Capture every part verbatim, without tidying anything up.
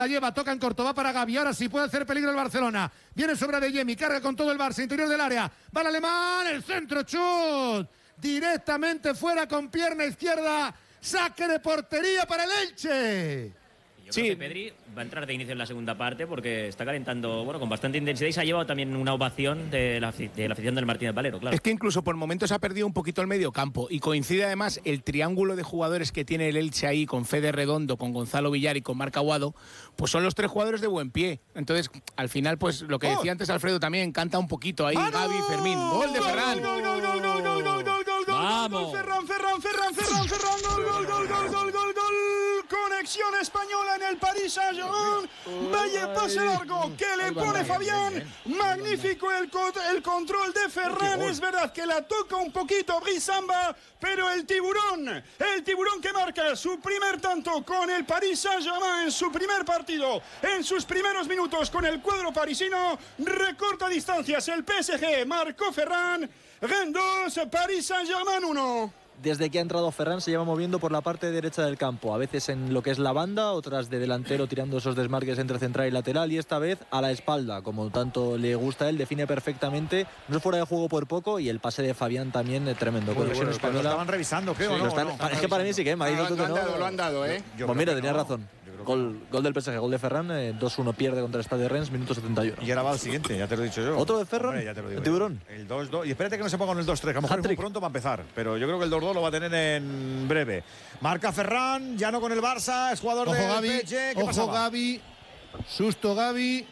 La lleva, toca en corto, va para Gavi, ahora sí puede hacer peligro el Barcelona. Viene sobre de Yemi, carga con todo el Barça, interior del área. Va el alemán, el centro, chut. Directamente fuera con pierna izquierda. Saque de portería para el Elche. Yo sí. creo que Pedri va a entrar de inicio en la segunda parte porque está calentando bueno, con bastante intensidad y se ha llevado también una ovación de la, de la afición del Martínez Valero, claro. Es que incluso por momentos ha perdido un poquito el medio campo y coincide además el triángulo de jugadores que tiene el Elche ahí con Fede Redondo, con Gonzalo Villar y con Marc Aguado, pues son los tres jugadores de buen pie. Entonces, al final, pues lo que decía oh. antes Alfredo también, canta un poquito ahí Gavi, Fermín. ¡Gol de Ferran! ¡Gol, gol, gol, gol, gol, gol, gol, gol! ¡Vamos! Ferran, Ferran, Ferran, Ferran, Ferran, gol, gol, gol, gol, gol, gol, gol. Conexión española en el Paris Saint-Germain. Vaya pase largo que le pone Fabián. Magnífico el, co el control de Ferran. Es verdad que la toca un poquito Brisamba, pero el tiburón, el tiburón que marca su primer tanto con el Paris Saint-Germain en su primer partido, en sus primeros minutos con el cuadro parisino, recorta distancias. El P S G marcó Ferran. Rennes dos, Paris Saint-Germain uno. Desde que ha entrado Ferran se lleva moviendo por la parte derecha del campo, a veces en lo que es la banda, otras de delantero tirando esos desmarques entre central y lateral, y esta vez a la espalda, como tanto le gusta a él, define perfectamente, no es fuera de juego por poco, y el pase de Fabián también es tremendo. Bueno, bueno, lo estaban revisando, creo, sí, ¿no? Están, no, es que para mí sí que me ha dicho no, tú que no. no. Lo han dado, ¿eh? Yo, yo pues mira, tenía no. razón. Gol, gol del P S G, gol de Ferran, eh, dos uno pierde contra el Stade de Rennes, minuto setenta y uno. Y ahora va al siguiente, ya te lo he dicho yo. ¿Otro de Ferran? Hombre, ya te lo digo. ¿El tiburón? El dos dos. Y espérate que no se ponga con el dos tres, que a lo mejor es muy pronto va a empezar. Pero yo creo que el dos dos lo va a tener en breve. Marca Ferran, ya no con el Barça, es jugador ojo, de Gavi, P S G. ¿Qué ojo pasaba? Gavi, susto Gavi.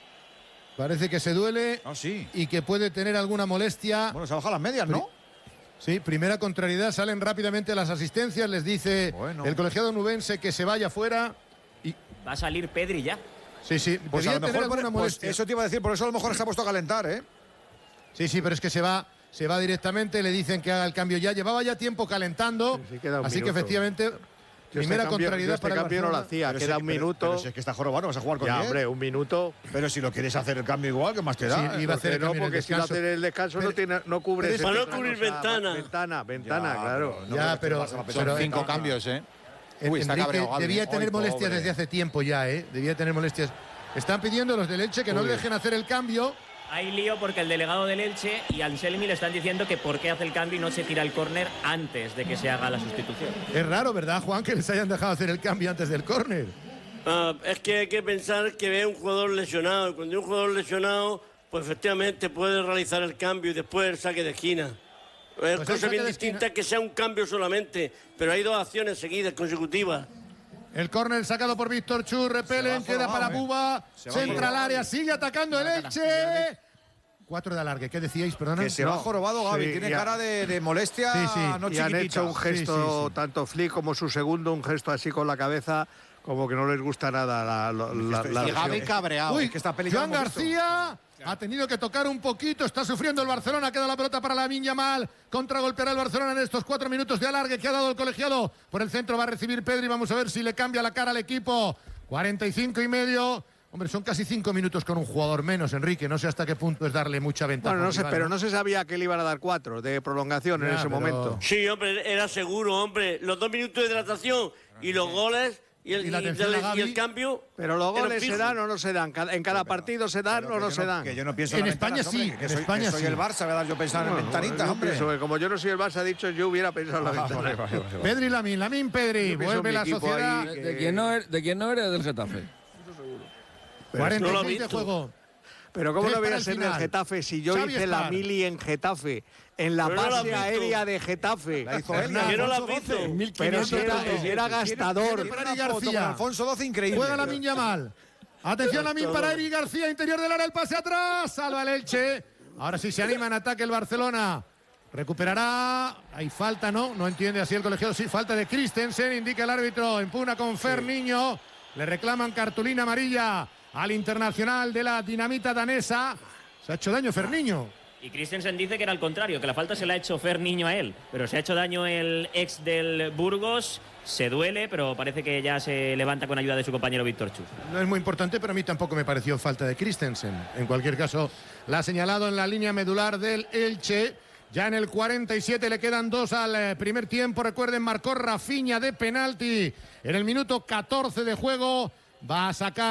Parece que se duele oh, sí. y que puede tener alguna molestia. Bueno, se ha bajado las medias, ¿no? Sí, primera contrariedad, salen rápidamente las asistencias, les dice bueno. el colegiado nubense que se vaya fuera. Y va a salir Pedri ya. Sí, sí, pues a lo mejor por, pues eso te iba a decir, por eso a lo mejor se ha puesto a calentar, ¿eh? Sí, sí, pero es que se va, se va directamente, le dicen que haga el cambio ya. Llevaba ya tiempo calentando, sí, sí, así minuto. que efectivamente, yo primera este cambio, contrariedad este para el cambio no lo hacía, pero queda si, un pero, minuto. Pero si es que está jorobado, vas a jugar con ya, él. hombre, un minuto. Pero si lo quieres hacer el cambio igual, ¿qué más te da? Sí, iba a hacer el no, porque si no hacer el descanso pero, no, tiene, no cubre. Para no cubrir ventana. Ventana, ventana, ya, claro. No, ya, pero, pero cinco cambios, ¿eh? Uy, está cabreado, debía tener Hoy, molestias pobre. desde hace tiempo ya, ¿eh? Debía tener molestias. Están pidiendo los del Elche que Uy. no le dejen hacer el cambio. Hay lío porque el delegado del Elche y Anselmi le están diciendo que por qué hace el cambio y no se tira el córner antes de que se haga la sustitución. Es raro, ¿verdad, Juan, que les hayan dejado hacer el cambio antes del córner? Uh, es que hay que pensar que ve un jugador lesionado. Y cuando hay un jugador lesionado, pues efectivamente puede realizar el cambio y después el saque de esquina. Es pues cosa bien distinta que sea un cambio solamente, pero hay dos acciones seguidas, consecutivas. El córner sacado por Víctor Chur, repelen, queda para eh. Buba, centra al área, sigue atacando el Elche. Cuatro de alargue, ¿qué decíais? Perdona. Que se va jorobado Gavi, sí, tiene ya. cara de, de molestia, sí, sí. no y chiquitita. Han hecho un gesto, sí, sí, sí. tanto Flick como su segundo, un gesto así con la cabeza, como que no les gusta nada la, la, la, la y Gavi cabreado. Uy, que está Joan García ha tenido que tocar un poquito, está sufriendo el Barcelona, queda la pelota para Lamine Yamal, contragolpeará el Barcelona en estos cuatro minutos de alargue que ha dado el colegiado. Por el centro va a recibir Pedri, vamos a ver si le cambia la cara al equipo. cuarenta y cinco y medio. Hombre, son casi cinco minutos con un jugador menos, Enrique. No sé hasta qué punto es darle mucha ventaja. Bueno, no sé, rival, pero ¿no? no se sabía que le iban a dar cuatro de prolongación ya, en ese pero... momento. Sí, hombre, era seguro, hombre. Los dos minutos de hidratación y los goles y el, y, y, el, y el cambio. Pero los goles se dan o no se dan. En cada partido se dan o no se dan. Que yo no pienso en, en España ventanas, sí. Hombre, que en soy, España que soy sí. el Barça, ¿verdad? Yo pensaba bueno, en ventanitas, yo hombre. Pienso que como yo no soy el Barça, ha dicho, yo hubiera pensado en la ah, ventana. Vale, vale, vale, vale. Pedri Lamine, Lamine Pedri. Vuelve la sociedad. Que... ¿De, quién no es, ¿De quién no eres? Del Getafe. cuarenta y seis no de juego. Pero ¿cómo no voy a ser del Getafe si yo Xavi hice Spar. la mili en Getafe? En la pero base no la aérea de Getafe. La hizo él. ¿Quién no la visto? Pero si era, era gastador. Para García. Alfonso doce, increíble. Juega Lamine Yamal. Atención a mí para Eric García, interior del área, el pase atrás. Salva el Elche. Ahora sí se anima en ataque el Barcelona. Recuperará. Hay falta, ¿no? No entiende así el colegiado. Sí, falta de Christensen, indica el árbitro. Impugna con Ferniño. Le reclaman cartulina amarilla al internacional de la dinamita danesa. Se ha hecho daño Ferniño. Y Christensen dice que era al contrario, que la falta se la ha hecho Ferniño a él. Pero se ha hecho daño el ex del Burgos. Se duele, pero parece que ya se levanta con ayuda de su compañero Víctor Chus. No es muy importante, pero a mí tampoco me pareció falta de Christensen. En cualquier caso, la ha señalado en la línea medular del Elche. Ya en el cuarenta y siete le quedan dos al primer tiempo. Recuerden, marcó Rafinha de penalti en el minuto catorce de juego. Va a sacar.